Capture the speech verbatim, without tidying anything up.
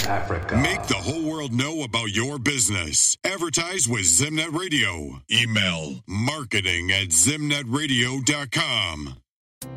Africa. Make the whole world know about your business. Advertise with Zimnet Radio. Email marketing at zimnet radio dot com.